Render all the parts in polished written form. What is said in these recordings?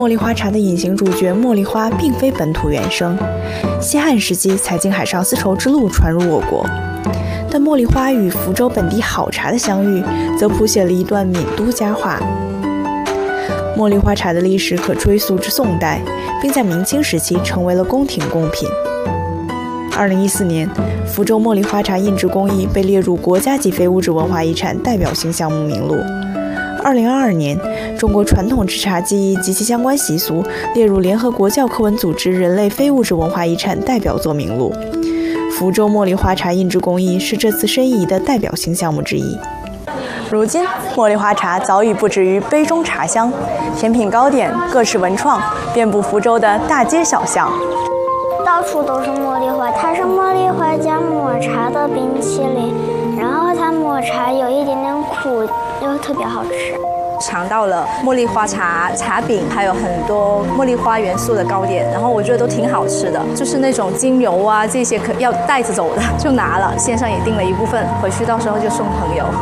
茉莉花茶的隐形主角茉莉花并非本土原生，西汉时期才经海上丝绸之路传入我国。但茉莉花与福州本地好茶的相遇，则谱写了一段闽都佳话。茉莉花茶的历史可追溯至宋代，并在明清时期成为了宫廷贡品。2014年，福州茉莉花茶印制工艺被列入国家级非物质文化遗产代表性项目名录。2022年，中国传统制茶技艺及其相关习俗列入联合国教科文组织人类非物质文化遗产代表作名录。福州茉莉花茶印制工艺是这次申遗的代表性项目之一。如今，茉莉花茶早已不止于杯中茶香，甜品糕点各式文创遍布福州的大街小巷。 到处都是茉莉花，它是茉莉花加抹茶的冰淇淋，然后它抹茶有一点点苦，又特别好吃。 尝到了茉莉花茶茶饼，还有很多茉莉花元素的糕点，然后我觉得都挺好吃的，就是那种精油啊这些可要带着走的就拿了，线上也订了一部分，回去到时候就送朋友。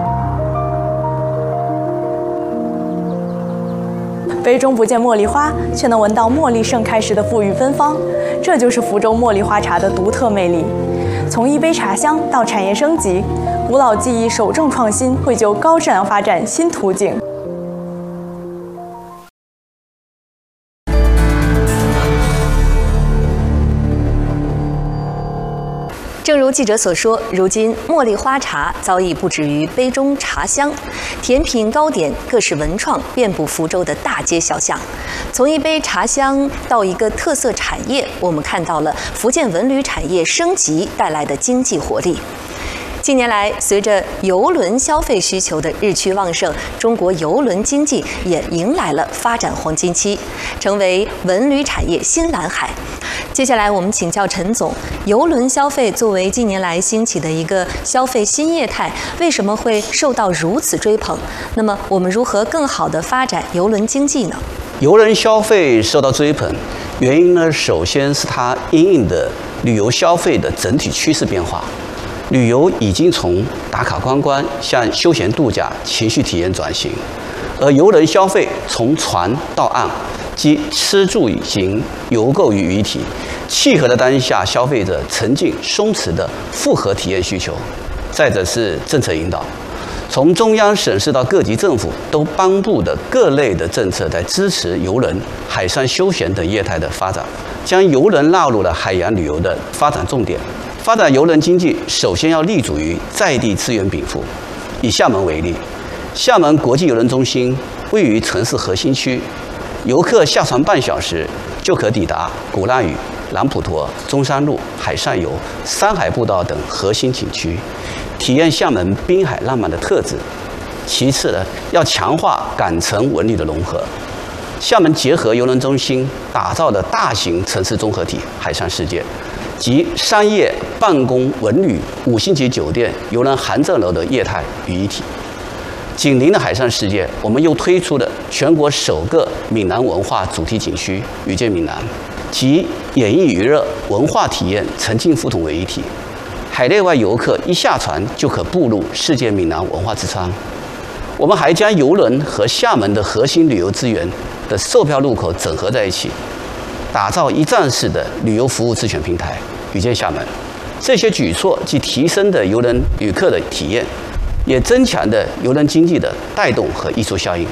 杯中不见茉莉花，却能闻到茉莉盛开时的馥郁芬芳，这就是福州茉莉花茶的独特魅力。从一杯茶香到产业升级，古老技艺守正创新，绘就高质量发展新途径。 正如记者所说，如今茉莉花茶早已不止于杯中茶香，甜品糕点各式文创遍布福州的大街小巷。从一杯茶香到一个特色产业，我们看到了福建文旅产业升级带来的经济活力。近年来，随着邮轮消费需求的日趋旺盛，中国邮轮经济也迎来了发展黄金期，成为文旅产业新蓝海。接下来，我们请教陈总，邮轮消费作为近年来兴起的一个消费新业态，为什么会受到如此追捧？那么，我们如何更好地发展邮轮经济呢？ 邮轮消费受到追捧，原因呢，首先是它因应的旅游消费的整体趋势变化。旅游已经从打卡观光向休闲度假、情绪体验转型，而邮轮消费从船到岸，即吃住行、游购于一体，契合了当下消费者沉浸松弛的复合体验需求。再者是政策引导，从中央省市到各级政府都颁布的各类的政策，在支持邮轮、海上休闲等业态的发展，将邮轮纳入了海洋旅游的发展重点。发展邮轮经济，首先要立足于在地资源禀赋。以厦门为例，厦门国际邮轮中心位于城市核心区，游客下船半小时就可抵达鼓浪屿、南普陀、中山路、海上游、山海步道等核心景区，体验厦门滨海浪漫的特质。其次呢，要强化港城文旅的融合。厦门结合邮轮中心打造的大型城市综合体海上世界，集商业、办公、文旅、5星级酒店、邮轮航站楼的业态于一体。紧邻的海上世界，我们又推出了全国首个闽南文化主题景区“遇见闽南”，集演艺娱乐、文化体验、沉浸互动为一体。海内外游客一下船就可步入世界闽南文化之窗。我们还将邮轮和厦门的核心旅游资源的售票入口整合在一起，打造一站式的旅游服务自选平台“遇见厦门”。这些举措既提升的邮轮旅客的体验，也增强的邮轮经济的带动和溢出效应。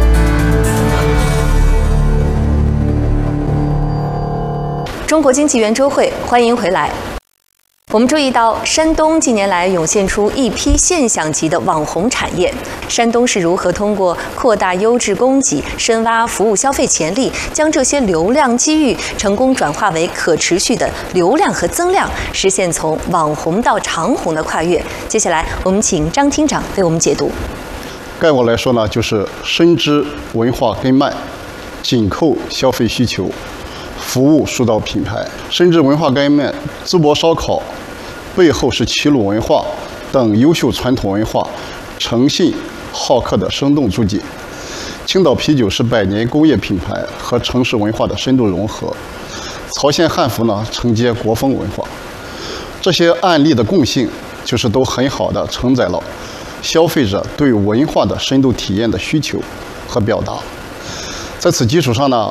中国经济圆桌会，欢迎回来。我们注意到，山东近年来涌现出一批现象级的网红产业。山东是如何通过扩大优质供给、深挖服务消费潜力，将这些流量机遇成功转化为可持续的流量和增量，实现从网红到长红的跨越？接下来，我们请张厅长为我们解读。 概括来说呢，就是深知文化根脉，紧扣消费需求，服务塑造品牌。深知文化根脉，淄博烧烤背后是齐鲁文化等优秀传统文化诚信好客的生动注解。青岛啤酒是百年工业品牌和城市文化的深度融合。曹县汉服呢，承接国风文化。这些案例的共性就是都很好的承载了消费者对文化的深度体验的需求和表达。 在此基础上呢，